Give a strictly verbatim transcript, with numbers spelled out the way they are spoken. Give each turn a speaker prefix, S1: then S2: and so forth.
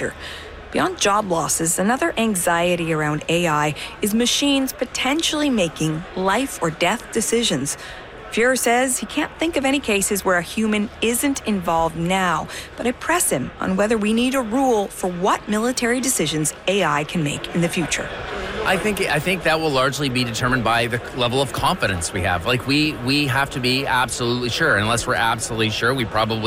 S1: future. Beyond job losses, another anxiety around A I is machines potentially making life or death decisions. Fuhrer says he can't think of any cases where a human isn't involved now, but I press him on whether we need a rule for what military decisions A I can make in the future.
S2: I think I think that will largely be determined by the level of confidence we have. Like we we have to be absolutely sure. Unless we're absolutely sure, we probably